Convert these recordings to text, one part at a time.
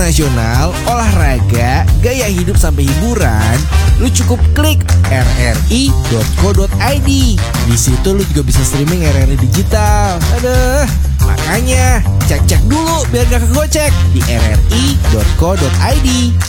internasional, olahraga, gaya hidup sampai hiburan, lu cukup klik rri.co.id. Di situ lu juga bisa streaming RRI digital. Aduh, makanya cek dulu biar gak kegocek di rri.co.id.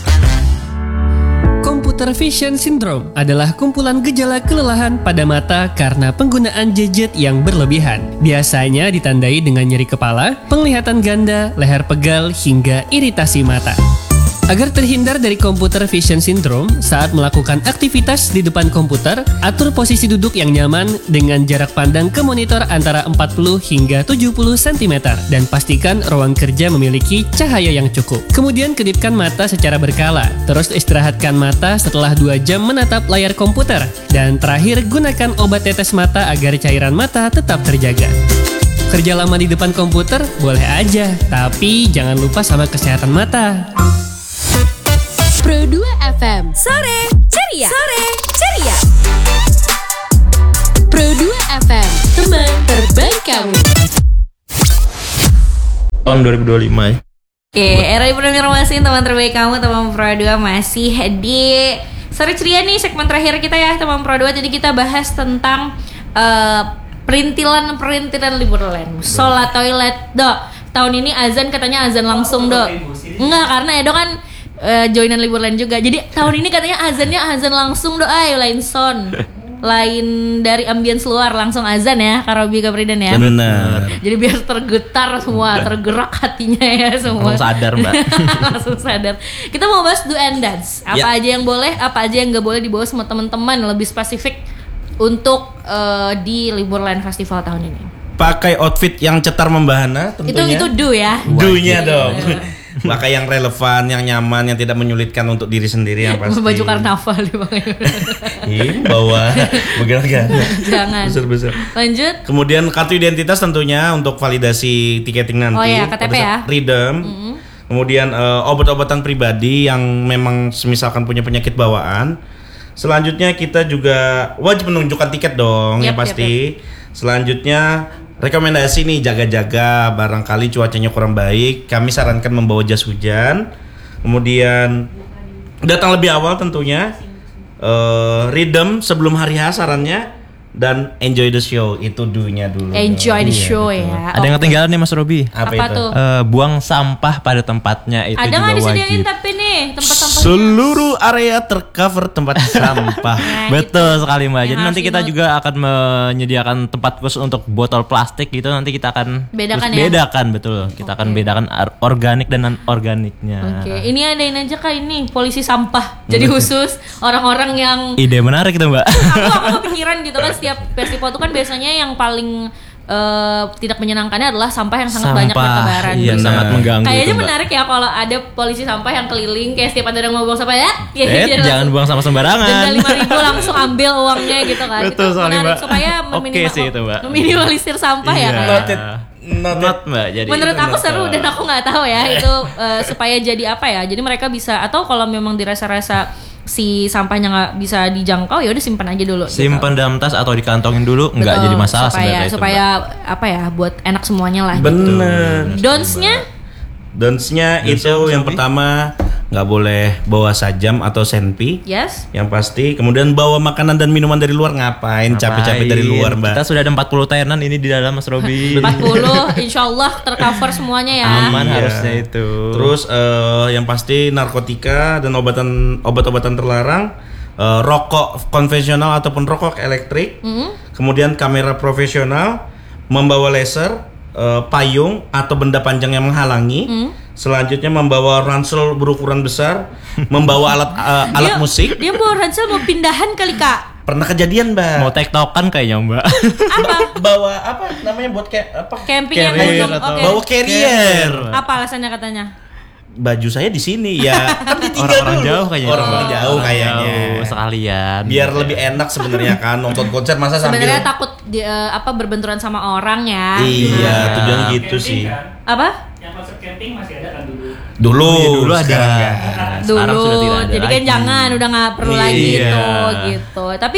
Computer vision syndrome adalah kumpulan gejala kelelahan pada mata karena penggunaan gadget yang berlebihan. Biasanya ditandai dengan nyeri kepala, penglihatan ganda, leher pegal, hingga iritasi mata. Agar terhindar dari computer vision syndrome, saat melakukan aktivitas di depan komputer, atur posisi duduk yang nyaman dengan jarak pandang ke monitor antara 40 hingga 70 cm dan pastikan ruang kerja memiliki cahaya yang cukup. Kemudian kedipkan mata secara berkala, terus istirahatkan mata setelah 2 jam menatap layar komputer, dan terakhir gunakan obat tetes mata agar cairan mata tetap terjaga. Kerja lama di depan komputer boleh aja, tapi jangan lupa sama kesehatan mata. Pro 2 FM Sore Ceria. Pro 2 FM, teman terbaik kamu. Tahun 2025 ya. Oke, RRI Premier masih teman terbaik kamu, teman Pro 2 masih di Sore Ceria nih, segmen terakhir kita ya teman Pro 2. Jadi kita bahas tentang perintilan liburan. Sholat toilet, Dok. Tahun ini azan katanya azan langsung, Dok. Enggak, karena Edo kan joinan liburan juga. Jadi tahun ini katanya azannya azan langsung, Dok. Lain sound. Lain dari ambience luar, langsung azan ya, Karobi Kapridan ya. Benar. Jadi biar tergetar semua, tergerak hatinya ya semua. Langsung sadar, Mbak. Langsung sadar. Kita mau bahas do and dance. Apa aja yang boleh, apa aja yang nggak boleh dibawa sama teman-teman, lebih spesifik untuk di Liburland Festival tahun ini. Pakai outfit yang cetar membahana tentunya. Itu do ya. Do-nya dong. Pakai yang relevan, yang nyaman, yang tidak menyulitkan untuk diri sendiri yang pasti. Baju karnaval dipakai. Bawa begala-gala. Jangan. Besar-besar. Lanjut. Kemudian kartu identitas tentunya untuk validasi tiketing nanti. Oh ya, KTP ya. Freedom. Kemudian obat-obatan pribadi yang memang misalkan punya penyakit bawaan. Selanjutnya kita juga wajib menunjukkan tiket dong, ya pasti. Selanjutnya rekomendasi nih, jaga-jaga barangkali cuacanya kurang baik, kami sarankan membawa jas hujan. Kemudian datang lebih awal tentunya. Rhythm sebelum hari H sarannya. Dan enjoy the show, itu do-nya dulu. Enjoy the show ya. Ada yang ketinggalan nih Mas Robi. Apa itu? Buang sampah pada tempatnya itu ada juga nggak wajib. disediain tapi nih tempat sampahnya? Seluruh area tercover tempat sampah. Betul sekali Mbak. Jadi nanti kita ingat. juga akan menyediakan tempat khusus untuk botol plastik gitu. Nanti kita akan bedakan betul. Kita akan bedakan organik dan non organiknya. Oke, ini adain aja Kak ini polisi sampah. Jadi khusus orang-orang yang Ide menarik itu Mbak. aku kepikiran gitu kan, setiap festival itu kan biasanya yang paling tidak menyenangkannya adalah sampah yang sangat banyak bertebaran. Iya, sangat mengganggu. Kayaknya itu, menarik ya kalau ada polisi sampah yang keliling, kayak setiap ada yang mau buang sampah jangan buang sampah sembarangan. Denda 5.000 langsung ambil uangnya gitu kan. Betul Itu sekali, menarik Mbak. supaya Oke sih itu, Mbak. meminimalisir sampah ya kan. Not Mbak. Jadi Menurut aku seru dan aku nggak tahu ya itu supaya jadi apa ya. Jadi mereka bisa, atau kalau memang dirasa-rasa si sampahnya nggak bisa dijangkau, ya udah simpan aja dulu. Simpan dalam tas atau dikantongin dulu, nggak jadi masalah sebenarnya itu. Supaya apa ya, buat enak semuanya lah. Bener. Don'ts-nya itu yang pertama nggak boleh bawa sajam atau senpi. Yes. Yang pasti. Kemudian bawa makanan dan minuman dari luar. Ngapain capek-capek dari luar, Mbak? Kita sudah ada 40 tenan ini di dalam Mas Robi. 40 insyaallah tercover semuanya ya. Aman harusnya itu. Terus yang pasti narkotika dan obat-obatan terlarang, rokok konvensional ataupun rokok elektrik. Kemudian kamera profesional, membawa laser, payung atau benda panjang yang menghalangi. Selanjutnya membawa ransel berukuran besar, membawa alat musik. Dia bawa ransel mau pindahan kali Kak. Pernah kejadian, Mbak. Mau tektokan kayaknya Mbak. Apa? Bawa apa namanya buat kayak apa? Camping yang Carrier belum. atau- Oke. Bawa carrier. Apa alasannya katanya? Baju saya di sini ya. Kan ditinggal Orang-orang dulu. jauh kayaknya. Orang jauh kayaknya. Jauh sekalian. Biar lebih enak sebenarnya kan nonton konser masa sambil. Sebenarnya takut berbenturan sama orang ya. Iya, tujuan gitu sih. Apa? Yang konsep camping masih ada kan dulu. Dulu ada. sekarang nggak. Sekarang Dulu, sudah tidak ada jadi kan lagi. jangan, udah nggak perlu lagi Iya. gitu. Tapi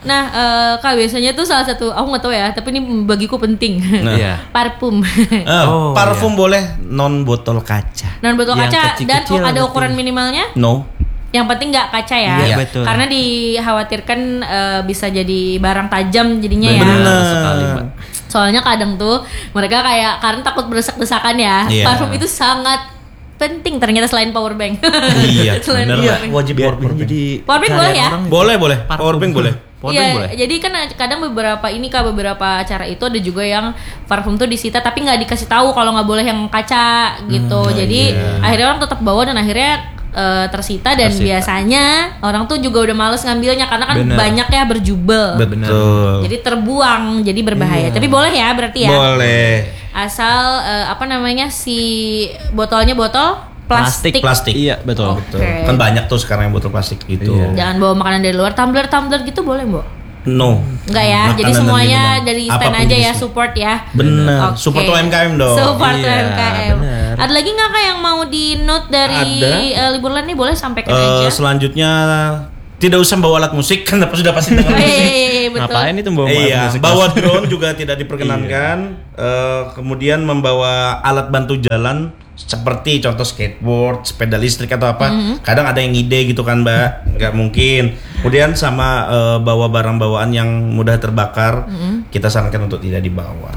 Nah, Kak biasanya tuh salah satu, aku nggak tahu ya, tapi ini bagiku penting. Nah. Iya. Parfum. Parfum boleh non botol kaca. Non botol Yang kaca dan kecil-kecil ada berarti. ukuran minimalnya. No. Yang penting nggak kaca ya. Iya, betul. Karena dikhawatirkan bisa jadi barang tajam jadinya ya. Bener. Sekali, Mbak. Soalnya kadang tuh mereka kayak karena takut berdesak-desakan ya. Iya. Parfum itu sangat penting ternyata selain power bank. Iya, Selain bener power lah. bank. Wajib Biar power bank. jadi Powerbank boleh ya? Boleh. Power bank boleh. Iya, jadi kan kadang beberapa acara itu ada juga yang parfum tuh disita tapi nggak dikasih tahu kalau nggak boleh yang kaca gitu. Jadi akhirnya orang tetap bawa dan akhirnya tersita dan biasanya orang tuh juga udah males ngambilnya karena kan Bener. banyak ya berjubel. Betul. Jadi terbuang, jadi berbahaya. Tapi boleh ya berarti ya. Boleh. Asal si botolnya botol plastik. Plastik. Iya, betul. Betul. Oke. Kan banyak tuh sekarang yang botol plastik gitu. Iya. Jangan bawa makanan dari luar. Tumbler gitu boleh, Mbak? No. Enggak ya. Makanan Jadi dan semuanya minuman. dari stand Apapun aja ya, jenisnya. support ya. Bener. Oke. Support UMKM dong. Support Iya, UMKM. bener. Ada lagi nggak Kak yang mau di note dari Liburland nih? Boleh sampaikan aja. Selanjutnya tidak usah bawa alat musik kan sudah pasti dengar musik. Iya, betul. Ngapain itu bawa Iya, musik? bawa drone juga tidak diperkenankan. Kemudian membawa alat bantu jalan seperti contoh skateboard, sepeda listrik atau apa. Kadang ada yang ide gitu kan, Mbak. Nggak mungkin. Kemudian sama bawa barang bawaan yang mudah terbakar, kita sarankan untuk tidak dibawa.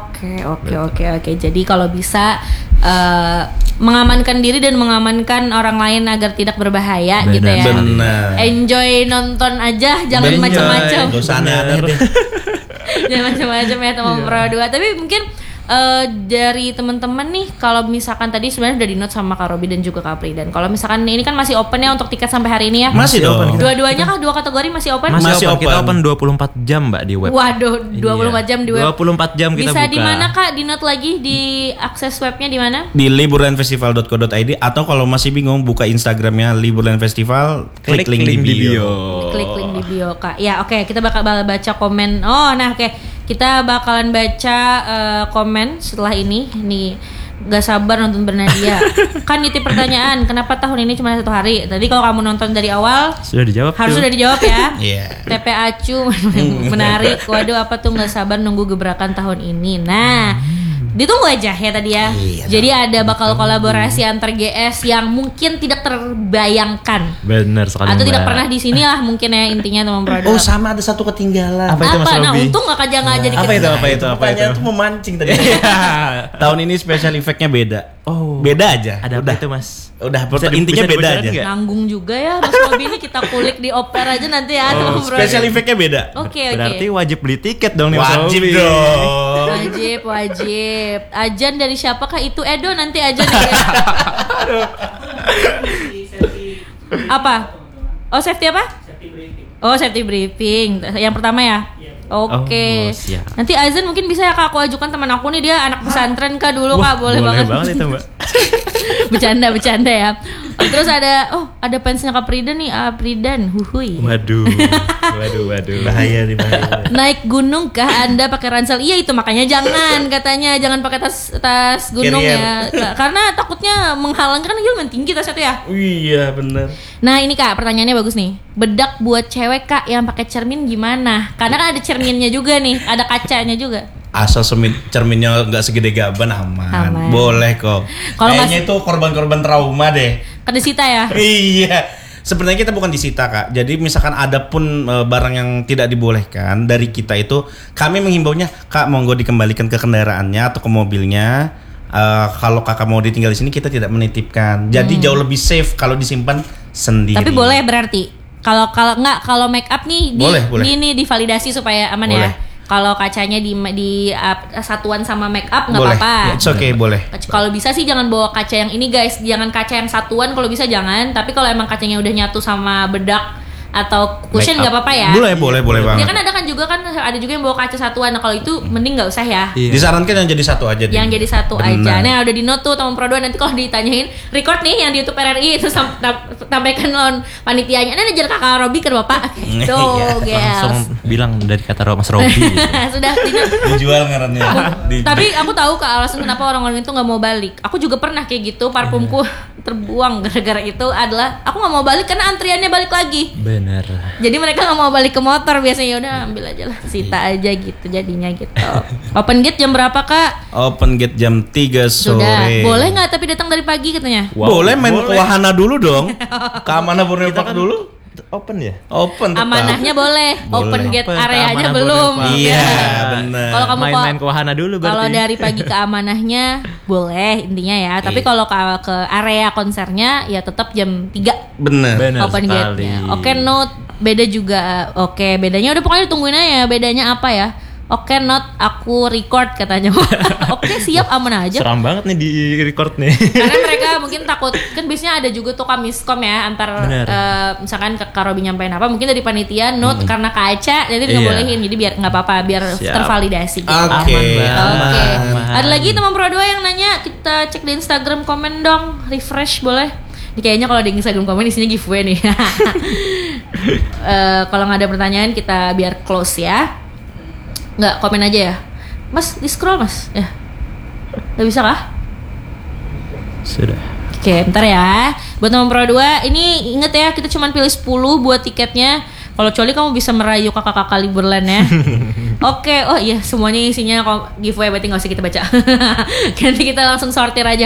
Oke. Jadi kalau bisa mengamankan diri dan mengamankan orang lain agar tidak berbahaya gitu ya. Benar. Enjoy nonton aja, jangan Enjoy. macam-macam. Nggak usah aneh-aneh deh. Jangan macam-macam ya teman Pro 2. Tapi mungkin dari teman-teman nih, kalau misalkan tadi sebenarnya udah di note sama Kak Robi dan juga Kak Pri, dan kalau misalkan ini kan masih open ya untuk tiket sampai hari ini ya. Masih dong. Dua-duanya kah? Dua kategori masih open? Masih Open. Kita open. open 24 jam, Mbak, di web. Waduh, 24 jam di web. 24 jam kita Bisa buka. di mana Kak? Di note lagi di akses webnya di mana? Di liburanfestival.co.id atau kalau masih bingung buka Instagramnya Liburan Festival, klik link di bio. Klik link di bio Kak. Ya oke, kita bakal baca komen. Oh nah oke. Kita bakalan baca komen setelah ini. Nih gak sabar nonton Bernadia. Kan nitip pertanyaan, kenapa tahun ini cuma 1 hari? Tadi kalau kamu nonton dari awal Sudah dijawab. harus tuh. sudah dijawab ya. Iya. TP Acu menarik. Waduh, apa tuh nggak sabar nunggu gebrakan tahun ini. Nah, ditunggu aja ya tadi ya. Jadi ada bakal kolaborasi antar GS yang mungkin tidak terbayangkan Bener sekali, atau tidak Mbak. pernah di sini lah mungkin ya intinya teman Pro 2. Oh, sama ada satu ketinggalan. Apa itu, Mas Nah, Robi? untung nggak jadi Apa itu? Apa itu? Pertanyaan tuh memancing tadi. Tahun ini special effect-nya beda. Oh. Beda aja. Ada udah. apa itu, Mas? Udah Bisa intinya beda dibocorin aja. nggak? Nanggung juga ya Mas Robi ini, kita kulik di Oper aja nanti ya teman Pro 2. Special effect-nya beda. Oke. Berarti wajib beli tiket dong nih, Mas Wajib Robi. dong. Wajib. Ajan dari siapakah itu? Edo nanti ajan ya. Apa? Oh safety apa? Oh safety briefing. Yang pertama ya. Oke. Oh, siap. Nanti azan mungkin bisa ya Kak aku ajukan teman aku nih, dia anak pesantren Kak dulu Kak, boleh banget. itu, Mbak. Bercanda ya. Terus ada fansnya Kak Pridan nih, Pridan, huhui. Waduh. Bahaya nih, bahaya. Naik gunung kah Anda pakai ransel? Iya itu makanya jangan pakai tas gunung Carrier. ya. Karena takutnya menghalang, kan lumayan tinggi tasnya tuh ya. Iya, bener. Nah ini Kak, pertanyaannya bagus nih. Bedak buat cewek Kak yang pakai cermin gimana? Karena kan ada cerminnya juga nih, ada kacanya juga. Asal cerminnya nggak segede gaban aman. Boleh kok. Kalau Kayaknya itu korban-korban trauma deh. Kan disita ya? Iya. Sebenarnya kita bukan disita Kak. Jadi misalkan ada pun barang yang tidak dibolehkan dari kita itu, kami menghimbaunya Kak monggo dikembalikan ke kendaraannya atau ke mobilnya. Kalau Kakak mau ditinggal di sini kita tidak menitipkan. Jadi jauh lebih safe kalau disimpan sendiri. Tapi boleh berarti. Kalau make up nih Boleh. ini divalidasi supaya aman Boleh. ya. Kalau kacanya di satuan sama make up nggak Boleh. apa-apa. It's okay, boleh. Kalau bisa sih jangan bawa kaca yang ini guys, jangan kaca yang satuan kalau bisa jangan. Tapi kalau emang kacanya udah nyatu sama bedak atau cushion Make nggak up. apa-apa ya. Boleh banget. Ya kan ada juga yang bawa kaca satuan. Nah kalau itu mending nggak usah ya. Iya. Disarankan yang jadi satu aja. Yang jadi satu Benar. aja. Nah udah di note tuh teman Pro 2, nanti kalau ditanyain record nih yang di YouTube RRI itu sampaikan lawan panitianya. Ini ajar Kakak Robi ke Bapak. Gitu, Langsung bilang dari kata Mas Robi. gitu. Sudah tidak. Dijual ngarannya. Tapi aku tahu Kak alasan kenapa orang-orang itu nggak mau balik. Aku juga pernah kayak gitu, parfumku terbuang gara-gara itu adalah aku nggak mau balik karena antriannya balik lagi. Bener. Jadi mereka nggak mau balik ke motor biasanya, udah ambil aja lah, sita aja gitu jadinya gitu. Open gate jam berapa kak? Open gate jam 3 sore. Sudah. Boleh nggak tapi datang dari pagi katanya? Boleh main ke wahana dulu dong. Ke Amanah Borneo Park dulu. Open ya? Open tetap. Amanahnya boleh, open gate Open, areanya keamanan belum. Borneo Park. Iya, Ya. benar. Kalau kamu Main-main ke wahana dulu berarti. kalau dari pagi ke amanahnya boleh intinya ya. Tapi kalau ke area konsernya ya tetap jam 3 Bener. Bener open sekali. gate-nya. Oke, note. Beda juga. Oke, bedanya udah pokoknya ditungguin aja bedanya apa ya. Oke, not aku record katanya. Oke, siap, aman aja. Seram banget nih di record nih. Karena mereka mungkin takut, kan biasanya ada juga tuh miskom ya antar Bener. misalkan ke Robi nyampein apa, mungkin dari panitia note karena kaca jadi nggak Iya. bolehin, jadi biar nggak apa-apa, biar Siap. tervalidasi. Gitu. Oke. Oke. Aman. Ada lagi teman Pro 2 yang nanya, kita cek di Instagram komen dong, refresh boleh. Ini kayaknya kalau di Instagram komen isinya giveaway nih. Kalau nggak ada pertanyaan kita biar close ya. Nggak, komen aja ya. Mas, di scroll mas. Ya. Nggak bisa kah? Sudah. Oke, bentar ya. Buat teman Pro 2, ini inget ya, kita cuma pilih 10 buat tiketnya. Kalau Coli kamu bisa merayu kakak-kakak liburan ya. Oke, oh iya semuanya isinya giveaway, berarti nggak usah kita baca. Nanti kita langsung sortir aja